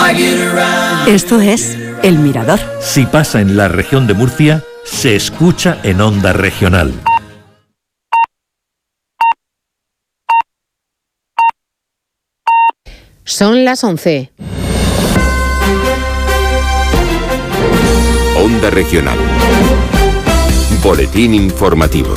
Esto es El Mirador. Si pasa en la región de Murcia, se escucha en Onda Regional. Son las 11. Onda Regional. Boletín informativo.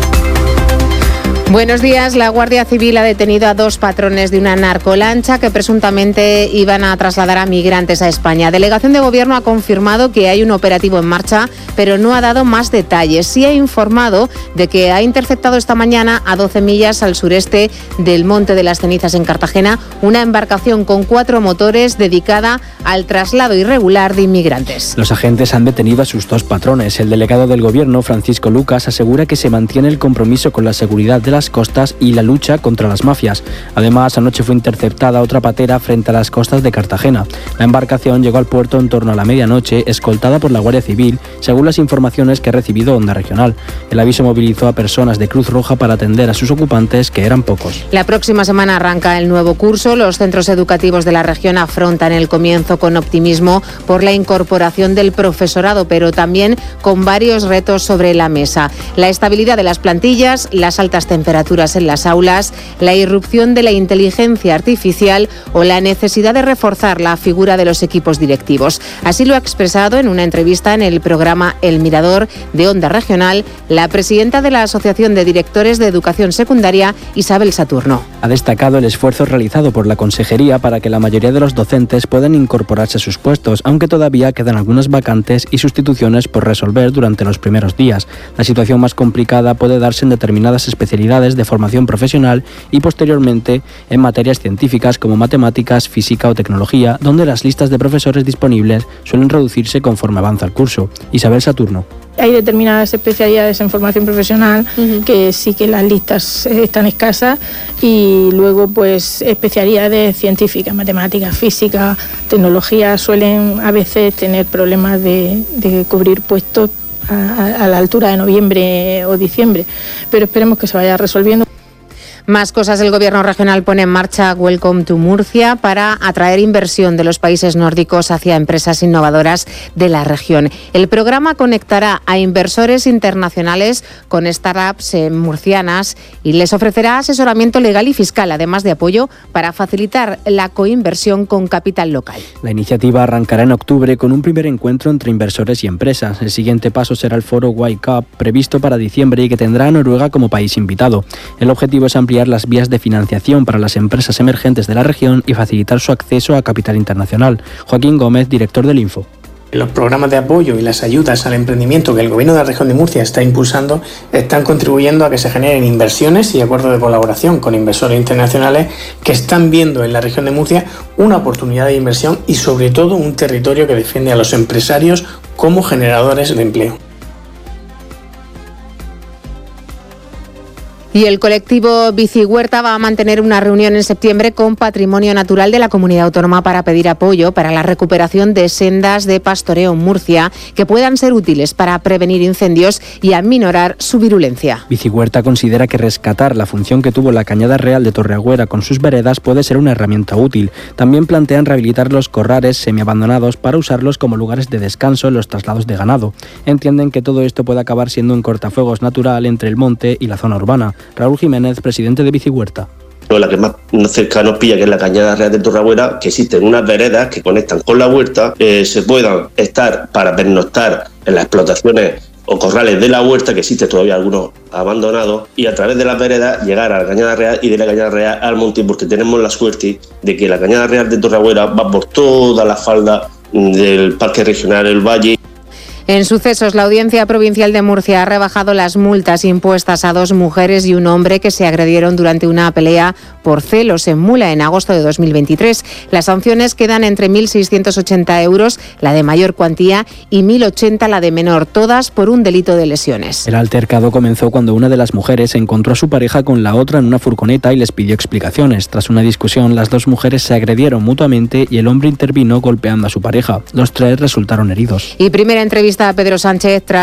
Buenos días. La Guardia Civil ha detenido a 2 patrones de una narcolancha que presuntamente iban a trasladar a migrantes a España. Delegación de Gobierno ha confirmado que hay un operativo en marcha, pero no ha dado más detalles. Sí ha informado de que ha interceptado esta mañana a 12 millas al sureste del Monte de las Cenizas en Cartagena una embarcación con 4 motores dedicada al traslado irregular de inmigrantes. Los agentes han detenido a sus 2 patrones. El delegado del Gobierno, Francisco Lucas, asegura que se mantiene el compromiso con la seguridad de las costas y la lucha contra las mafias. Además, anoche fue interceptada otra patera frente a las costas de Cartagena. La embarcación llegó al puerto en torno a la medianoche, escoltada por la Guardia Civil, según las informaciones que ha recibido Onda Regional. El aviso movilizó a personas de Cruz Roja para atender a sus ocupantes, que eran pocos. La próxima semana arranca el nuevo curso. Los centros educativos de la región afrontan el comienzo con optimismo por la incorporación del profesorado, pero también con varios retos sobre la mesa. La estabilidad de las plantillas, las altas temperaturas en las aulas, la irrupción de la inteligencia artificial o la necesidad de reforzar la figura de los equipos directivos. Así lo ha expresado en una entrevista en el programa El Mirador de Onda Regional la presidenta de la Asociación de Directores de Educación Secundaria, Isabel Saturno. Ha destacado el esfuerzo realizado por la Consejería para que la mayoría de los docentes puedan incorporarse a sus puestos, aunque todavía quedan algunas vacantes y sustituciones por resolver durante los primeros días. La situación más complicada puede darse en determinadas especialidades de formación profesional y posteriormente en materias científicas como matemáticas, física o tecnología, donde las listas de profesores disponibles suelen reducirse conforme avanza el curso. Isabel Saturno. Hay determinadas especialidades en formación profesional que sí que las listas están escasas, y luego pues especialidades científicas, matemáticas, física, tecnología suelen a veces tener problemas de cubrir puestos a la altura de noviembre o diciembre, pero esperemos que se vaya resolviendo. Más cosas. El Gobierno regional pone en marcha Welcome to Murcia para atraer inversión de los países nórdicos hacia empresas innovadoras de la región. El programa conectará a inversores internacionales con startups murcianas y les ofrecerá asesoramiento legal y fiscal, además de apoyo para facilitar la coinversión con capital local. La iniciativa arrancará en octubre con un primer encuentro entre inversores y empresas. El siguiente paso será el foro Y-Cup, previsto para diciembre y que tendrá a Noruega como país invitado. El objetivo es ampliar las vías de financiación para las empresas emergentes de la región y facilitar su acceso a capital internacional. Joaquín Gómez, director del Info. Los programas de apoyo y las ayudas al emprendimiento que el Gobierno de la región de Murcia está impulsando están contribuyendo a que se generen inversiones y acuerdos de colaboración con inversores internacionales que están viendo en la región de Murcia una oportunidad de inversión y sobre todo un territorio que defiende a los empresarios como generadores de empleo. Y el colectivo Bicihuerta va a mantener una reunión en septiembre con Patrimonio Natural de la Comunidad Autónoma para pedir apoyo para la recuperación de sendas de pastoreo en Murcia que puedan ser útiles para prevenir incendios y aminorar su virulencia. Bicihuerta considera que rescatar la función que tuvo la Cañada Real de Torreagüera con sus veredas puede ser una herramienta útil. También plantean rehabilitar los corrales semiabandonados para usarlos como lugares de descanso en los traslados de ganado. Entienden que todo esto puede acabar siendo un cortafuegos natural entre el monte y la zona urbana. Raúl Jiménez, presidente de Bicihuerta. La que más cerca nos pilla, que es la Cañada Real de Torreagüera, que existen unas veredas que conectan con la huerta, se puedan estar para pernoctar en las explotaciones o corrales de la huerta, que existen todavía algunos abandonados, y a través de las veredas llegar a la Cañada Real y de la Cañada Real al monte, porque tenemos la suerte de que la Cañada Real de Torreagüera va por toda la falda del Parque Regional El Valle. En sucesos, la Audiencia Provincial de Murcia ha rebajado las multas impuestas a 2 mujeres y un hombre que se agredieron durante una pelea por celos en Mula en agosto de 2023. Las sanciones quedan entre 1.680 euros, la de mayor cuantía, y 1.080 la de menor, todas por un delito de lesiones. El altercado comenzó cuando una de las mujeres encontró a su pareja con la otra en una furgoneta y les pidió explicaciones. Tras una discusión, las 2 mujeres se agredieron mutuamente y el hombre intervino golpeando a su pareja. Los 3 resultaron heridos. Y primera entrevista a Pedro Sánchez tras